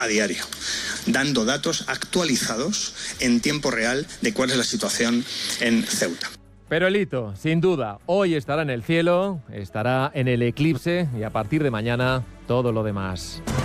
a diario, dando datos actualizados en tiempo real de cuál es la situación en Ceuta. Pero el hito, sin duda, hoy estará en el cielo, estará en el eclipse y a partir de mañana todo lo demás.